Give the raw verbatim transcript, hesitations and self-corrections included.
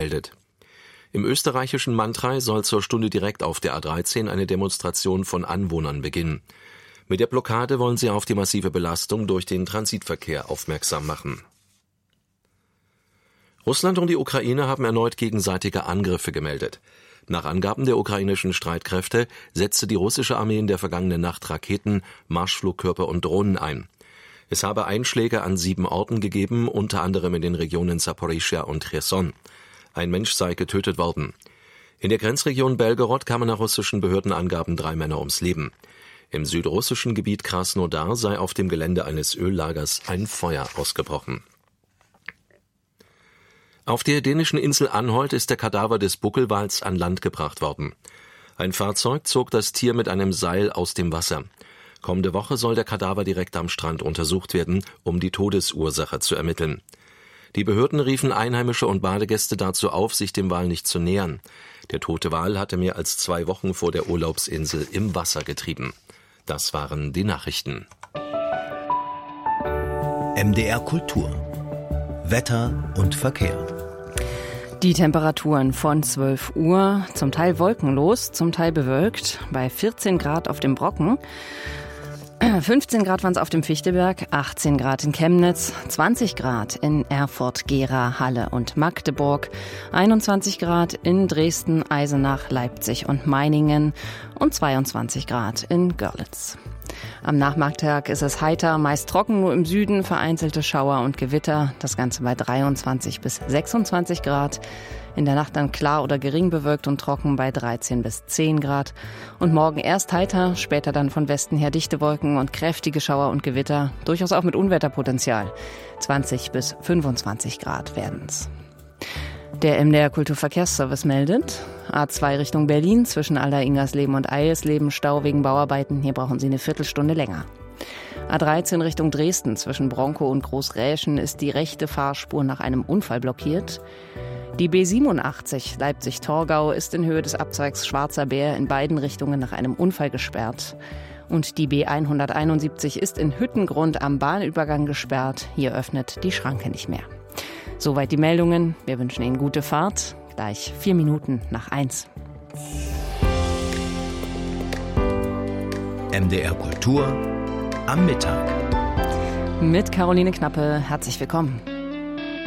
gemeldet. Im österreichischen Mantrei soll zur Stunde direkt auf der A dreizehn eine Demonstration von Anwohnern beginnen. Mit der Blockade wollen sie auf die massive Belastung durch den Transitverkehr aufmerksam machen. Russland und die Ukraine haben erneut gegenseitige Angriffe gemeldet. Nach Angaben der ukrainischen Streitkräfte setzte die russische Armee in der vergangenen Nacht Raketen, Marschflugkörper und Drohnen ein. Es habe Einschläge an sieben Orten gegeben, unter anderem in den Regionen Saporischschja und Cherson. Ein Mensch sei getötet worden. In der Grenzregion Belgorod kamen nach russischen Behördenangaben drei Männer ums Leben. Im südrussischen Gebiet Krasnodar sei auf dem Gelände eines Öllagers ein Feuer ausgebrochen. Auf der dänischen Insel Anholt ist der Kadaver des Buckelwals an Land gebracht worden. Ein Fahrzeug zog das Tier mit einem Seil aus dem Wasser. Kommende Woche soll der Kadaver direkt am Strand untersucht werden, um die Todesursache zu ermitteln. Die Behörden riefen Einheimische und Badegäste dazu auf, sich dem Wal nicht zu nähern. Der tote Wal hatte mehr als zwei Wochen vor der Urlaubsinsel im Wasser getrieben. Das waren die Nachrichten. M D R Kultur. Wetter und Verkehr. Die Temperaturen von zwölf Uhr, zum Teil wolkenlos, zum Teil bewölkt, bei vierzehn Grad auf dem Brocken. fünfzehn Grad waren es auf dem Fichtelberg, achtzehn Grad in Chemnitz, zwanzig Grad in Erfurt, Gera, Halle und Magdeburg, einundzwanzig Grad in Dresden, Eisenach, Leipzig und Meiningen und zweiundzwanzig Grad in Görlitz. Am Nachmittag ist es heiter, meist trocken, nur im Süden vereinzelte Schauer und Gewitter, das Ganze bei dreiundzwanzig bis sechsundzwanzig Grad. In der Nacht dann klar oder gering bewölkt und trocken bei dreizehn bis zehn Grad. Und morgen erst heiter, später dann von Westen her dichte Wolken und kräftige Schauer und Gewitter, durchaus auch mit Unwetterpotenzial. zwanzig bis fünfundzwanzig Grad werden's. Der M D R Kulturverkehrsservice meldet: A zwei Richtung Berlin zwischen Aller-Ingersleben und Eilsleben Stau wegen Bauarbeiten. Hier brauchen Sie eine Viertelstunde länger. A dreizehn Richtung Dresden zwischen Bronkow und Großräschen ist die rechte Fahrspur nach einem Unfall blockiert. Die B siebenundachtzig Leipzig-Torgau ist in Höhe des Abzweigs Schwarzer Bär in beiden Richtungen nach einem Unfall gesperrt. Und die B hunderteinundsiebzig ist in Hüttengrund am Bahnübergang gesperrt. Hier öffnet die Schranke nicht mehr. Soweit die Meldungen. Wir wünschen Ihnen gute Fahrt. Gleich vier Minuten nach eins. M D R Kultur am Mittag. Mit Caroline Knappe. Herzlich willkommen.